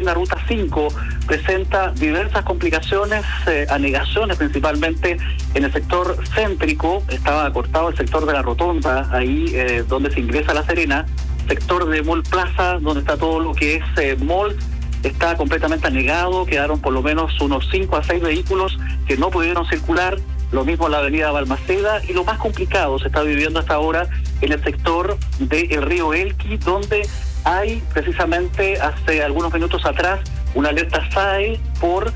la Ruta 5 presenta diversas complicaciones, anegaciones principalmente en el sector céntrico. Estaba cortado el sector de la Rotonda, ahí donde se ingresa a La Serena, sector de Mall Plaza, donde está todo lo que es mall, está completamente anegado, quedaron por lo menos unos 5 a 6 vehículos que no pudieron circular, lo mismo en la avenida Balmaceda, y lo más complicado se está viviendo hasta ahora en el sector del río Elqui, donde hay precisamente hace algunos minutos atrás una alerta SAE por,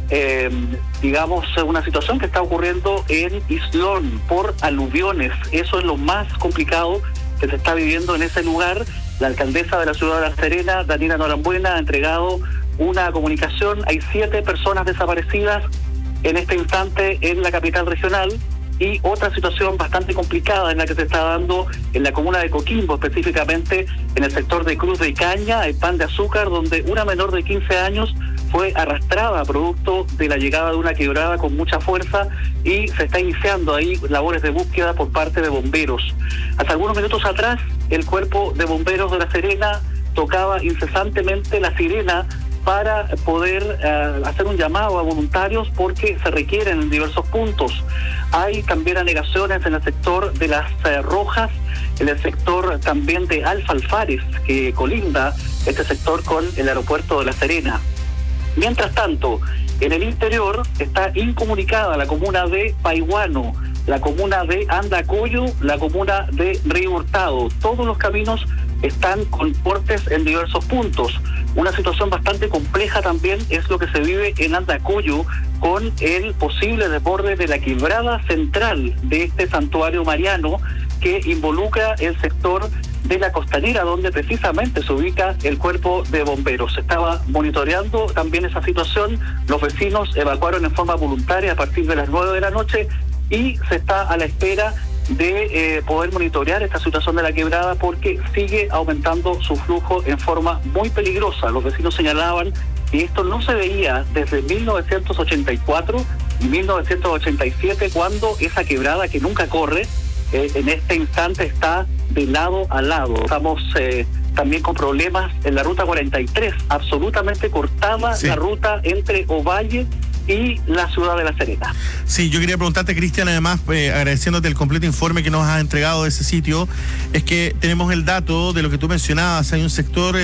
una situación que está ocurriendo en Islón por aluviones. Eso es lo más complicado que se está viviendo en ese lugar. La alcaldesa de la ciudad de La Serena, Daniela Norambuena, ha entregado una comunicación. Hay 7 personas desaparecidas en este instante en la capital regional, y otra situación bastante complicada en la que se está dando en la comuna de Coquimbo, específicamente en el sector de Cruz de Icaña, el Pan de Azúcar, donde una menor de 15 años fue arrastrada producto de la llegada de una quebrada con mucha fuerza, y se está iniciando ahí labores de búsqueda por parte de bomberos. Hace algunos minutos atrás, el cuerpo de bomberos de La Serena tocaba incesantemente la sirena para poder hacer un llamado a voluntarios, porque se requieren en diversos puntos. Hay también anegaciones en el sector de Las Rojas, en el sector también de Alfa Alfares, que colinda este sector con el aeropuerto de La Serena. Mientras tanto, en el interior está incomunicada la comuna de Paihuano, la comuna de Andacollo, la comuna de Río Hurtado. Todos los caminos están con cortes en diversos puntos. Una situación bastante compleja también es lo que se vive en Andacollo, con el posible desborde de la quebrada central de este santuario mariano, que involucra el sector de la Costanera, donde precisamente se ubica el cuerpo de bomberos. Se estaba monitoreando también esa situación. Los vecinos evacuaron en forma voluntaria a partir de las 9 de la noche, y se está a la espera de poder monitorear esta situación de la quebrada, porque sigue aumentando su flujo en forma muy peligrosa. Los vecinos señalaban que esto no se veía desde 1984 y 1987, cuando esa quebrada, que nunca corre, en este instante está de lado a lado. Estamos también con problemas en la ruta 43, absolutamente cortada, sí, la ruta entre Ovalle y la ciudad de La Serena. Sí, yo quería preguntarte, Cristian, además, agradeciéndote el completo informe que nos has entregado de ese sitio, es que tenemos el dato de lo que tú mencionabas. Hay un sector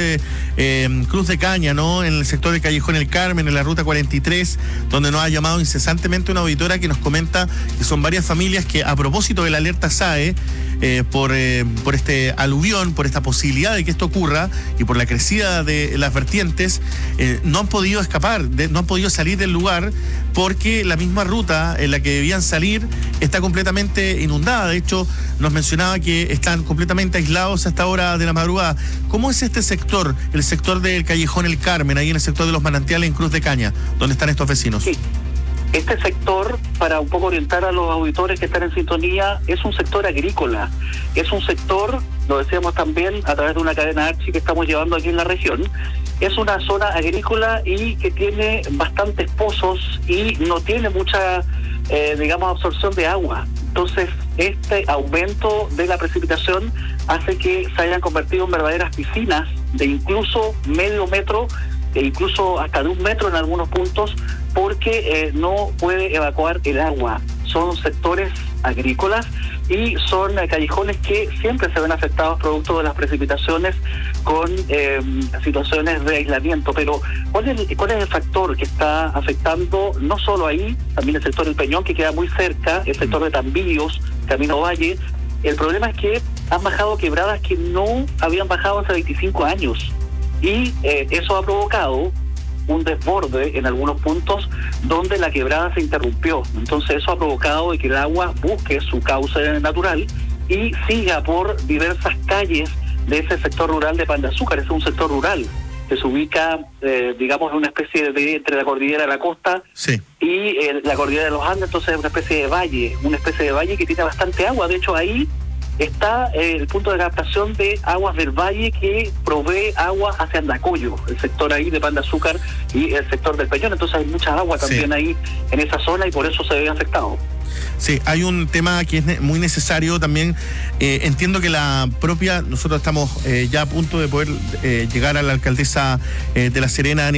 Cruz de Caña, ¿no?, en el sector de Callejón El Carmen, en la ruta 43, donde nos ha llamado incesantemente una auditora que nos comenta que son varias familias que, a propósito de la alerta SAE, por este aluvión, por esta posibilidad de que esto ocurra y por la crecida de las vertientes, no han podido escapar, no han podido salir del lugar, porque la misma ruta en la que debían salir está completamente inundada. De hecho, nos mencionaba que están completamente aislados a esta hora de la madrugada. ¿Cómo es este sector, el sector del Callejón El Carmen, ahí en el sector de los manantiales en Cruz de Caña, donde están estos vecinos? Sí. Este sector, para un poco orientar a los auditores que están en sintonía, es un sector agrícola. Es un sector, lo decíamos también a través de una cadena Archi que estamos llevando aquí en la región, es una zona agrícola y que tiene bastantes pozos y no tiene mucha, absorción de agua. Entonces, este aumento de la precipitación hace que se hayan convertido en verdaderas piscinas de incluso medio metro, e incluso hasta de 1 metro en algunos puntos, porque no puede evacuar el agua. Son sectores agrícolas y son callejones que siempre se ven afectados producto de las precipitaciones, con situaciones de aislamiento. Pero ¿cuál es el factor que está afectando no solo ahí, también el sector del Peñón, que queda muy cerca, el sector de Tambillos, Camino Valle? El problema es que han bajado quebradas que no habían bajado hace 25 años, y eso ha provocado un desborde en algunos puntos donde la quebrada se interrumpió. Entonces eso ha provocado de que el agua busque su cauce natural y siga por diversas calles de ese sector rural de Pan de Azúcar. Es un sector rural que se ubica, en una especie de entre la cordillera de la costa, sí, y la cordillera de los Andes. Entonces es una especie de valle que tiene bastante agua. De hecho, ahí está el punto de captación de aguas del valle, que provee agua hacia Andacollo, el sector ahí de Pan de Azúcar y el sector del Peñón. Entonces hay mucha agua también, sí, ahí en esa zona, y por eso se ve afectado. Sí, hay un tema que es muy necesario también. Entiendo que nosotros estamos ya a punto de poder llegar a la alcaldesa de La Serena,